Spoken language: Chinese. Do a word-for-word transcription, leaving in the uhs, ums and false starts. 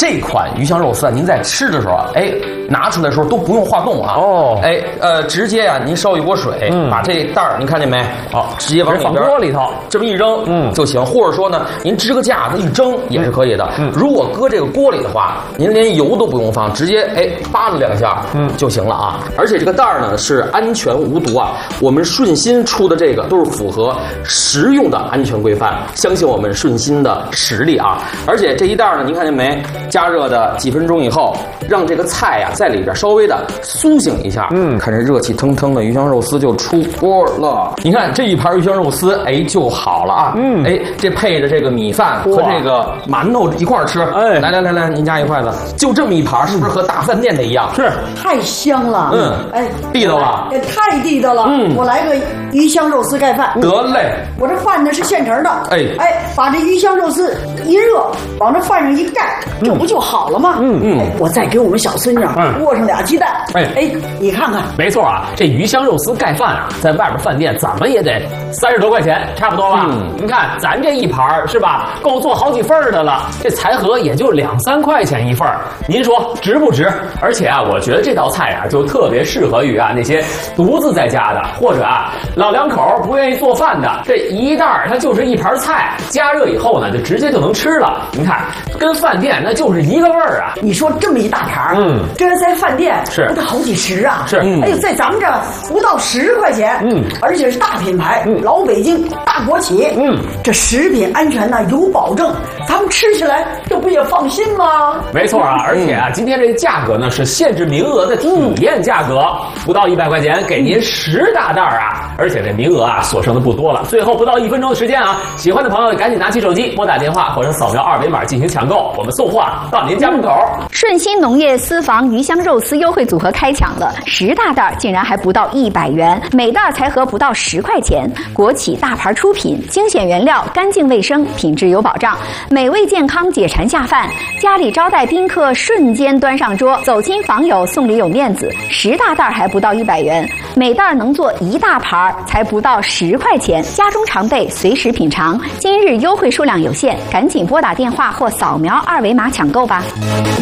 这款鱼香肉丝啊，您在吃的时候啊，哎，拿出来的时候都不用化冻啊。哦，哎，呃，直接呀、啊，您烧一锅水，嗯、把这袋儿您看见没？哦，直接往里边放锅里头， 这么一扔，嗯，就行。或者说呢，您支个架子一蒸也是可以的。嗯，如果搁这个锅里的话，您连油都不用放，直接哎扒拉两下，嗯就行了啊。而且这个袋儿呢是安全无毒啊，我们顺心出的这个都是符合食用的安全规范，相信我们顺心的实力啊。而且这一袋呢，您看见没？加热的几分钟以后，让这个菜呀、啊、在里边稍微的苏醒一下，嗯，看这热气腾腾的鱼香肉丝就出锅了。你看这一盘鱼香肉丝，哎就好了啊，嗯，哎这配着这个米饭和这个馒头一块儿吃，哎，来来来来，您夹一筷子，就这么一盘，是不是和大饭店的一样？ 是， 太香了，嗯，哎， 地道了， 也太地道了，嗯，我来个鱼香肉丝盖饭， 得嘞， 我这饭呢是现成的， 哎哎，把这鱼香肉丝一热，往这饭上一盖，这不就好了吗？嗯嗯，我再给我们小孙女握上俩鸡蛋，哎哎，你看看， 没错啊，这鱼香肉丝盖饭啊，在外边饭店怎么也得三十多块钱，差不多吧？嗯，您看咱这一盘是吧，够做好几份的了，这财盒也就两三块钱一份，您说值不值？而且啊，我觉得这道菜啊，就特别适合于啊那些独自在家的，或者啊老两口不愿意做饭的，这一袋它就是一盘菜，加热以后呢，就直接就能吃了。您看，跟饭店那就是一个味儿啊。 你说这么一大盘，嗯，这要在饭店是不得好几十啊？ 是， 哎呦，在咱们这儿不到十块钱，嗯，而且是大品牌，嗯，老北京大国企，嗯，这食品安全呢有保证，咱们吃起来这不也放心吗？ 没错啊，而且啊，今天这个价格呢是限制名额的体验价格，不到一百块钱给您十大袋啊，而且这名额啊所剩的不多了，最后不到一分钟的时间啊，喜欢的朋友赶紧拿起手机拨打电话或者扫描二维码进行抢购，我们送货啊到您家门口。 顺心农业私房鱼香肉丝优惠组合开抢了，十大袋竟然还不到一百元，每袋才合不到十块钱。国企大牌出品，精选原料，干净卫生，品质有保障，美味健康，解馋下饭。家里招待宾客瞬间端上桌，走亲访友送礼有面子。十大袋还不到一百元，每袋能做一大盘，才不到十块钱。家中常备，随时品尝。今日优惠数量有限，赶紧拨打电话或扫描二维码抢购吧。